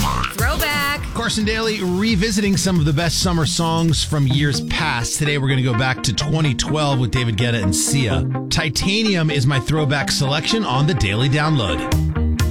Throwback. Carson Daly revisiting some of the best summer songs from years past. Today we're going to go back to 2012 with David Guetta and Sia. Titanium is my throwback selection on the Daily Download.